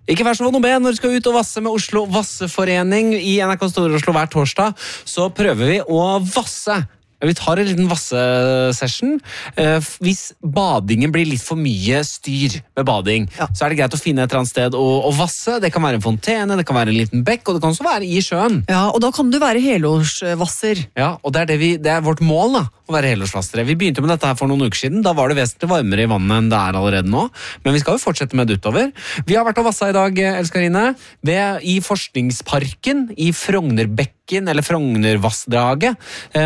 Ikke vær så vond å be når du skal ut og vasse med Oslo Vasseforening i NRK Stor-Oslo hver torsdag, så prøver vi å vasse. Vi tar en liten vassesession. Hvis badingen blir litt for mye styr med bading, så er det greit å finne et eller annet sted å vasse. Det kan være en fontene, det kan være en liten bekk, og det kan også være i sjøen. Ja, og da kan du være helårsvasser. Ja, og det er vårt mål da, å være helårsvassere. Vi begynte med dette her for noen uker siden. Da var det vesentlig varmere i vannet enn det er allerede nå. Men vi skal jo fortsette med det utover. Vi har vært og vassa i dag, Elskarine, i Forskningsparken i Frognerbekken, eller Frognervassdraget.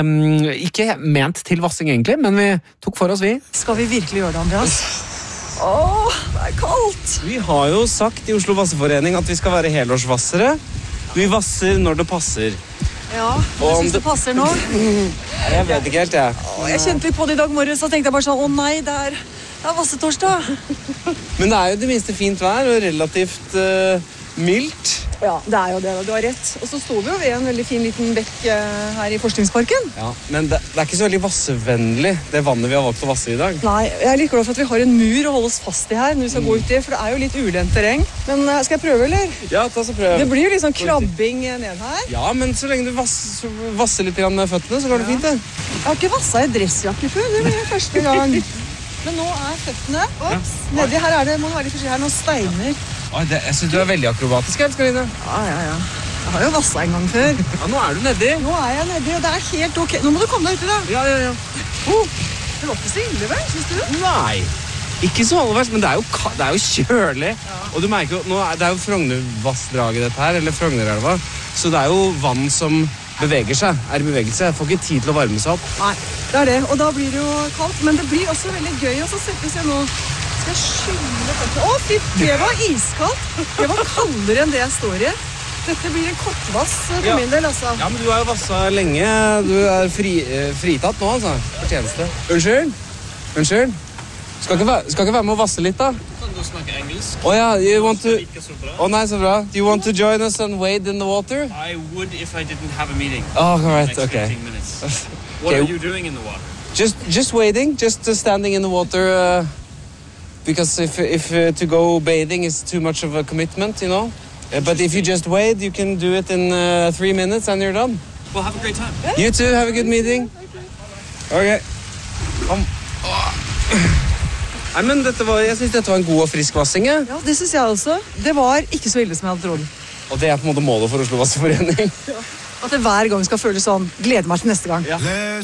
Ikke ment til vassing egentlig, men vi tok for oss vi. Skal vi virkelig gjøre det, Andreas? Åh, det er kaldt! Vi har jo sagt i Oslo Vasseforening at vi skal være helårsvassere. Vi vasser når det passer. Ja, jeg synes det passer nå. Jeg vet ikke helt, jeg. Jeg kjente litt på det i dag morges, så tenkte jeg bare sånn, å nei, det er vassetorsdag. Men det er jo det minste fint vær, og relativt mildt. Ja, det er jo det, du har rett. Og så står vi jo ved en veldig fin liten bekk her i Forskningsparken. Ja, men det er ikke så veldig vassevennlig, det vannet vi har valgt å vasse i dag. Nei, jeg er litt glad for at vi har en mur å holde oss fast i her når vi skal gå ut i, for det er jo litt ulendt terreng. Men skal jeg prøve, eller? Ja, ta så prøv. Det blir jo liksom krabbing ned her. Ja, men så lenge du vasser litt med føttene, så går det fint, det. Jeg har ikke vasset i dressjakke før, det blir første gang. Men nå er føttene, nedi her må du være litt forsiktig, her noen steiner. Jeg synes du er veldig akrobatisk, Elskarine. Ja. Jeg har jo vasset en gang før. Ja, nå er du nedi. Nå er jeg nedi, og det er helt ok. Nå må du komme deg uti da. Ja. Det var ikke så ille, vel, synes du? Nei, ikke så halvverst, men det er jo kjølig. Ja. Og du merker jo, det er jo Frognervassdraget dette her, eller Frognerelva, så det er jo vann som beveger seg, er i bevegelse. Jeg får ikke tid til å varme seg opp. Nei, det er det, og da blir det jo kaldt, men det blir også veldig gøy å sette seg nå. Skal jeg skylle føttene? Å, fy, det var iskaldt. Det var kaldere enn det jeg står i. Dette blir en kortvass for min del, altså. Ja, men du har jo vasset lenge. Du er fritatt nå, altså. Fortjeneste. Unnskyld? Skal ikke være med å vasse litt, da? Kan du snakke engelsk? You want to... nei, så bra. Do you want to join us and wade in the water? I would if I didn't have a meeting. Oh, all right, okay. 15 minutes. What are you doing in the water? Just wading, just standing in the water, because if to go bathing is too much of a commitment, you know. But if you just wade, you can do it in 3 minutes and you're done. Well, have a great time. You too, have a good meeting. Okay. Kom. Nei, men jeg synes dette var en god og frisk vassing. Ja, det synes jeg også. Det var ikke så ille som jeg hadde trodd. Og det er på en måte målet for Oslo Vasseforening. At det hver gang skal føles sånn, gleder meg til neste gang. Ja.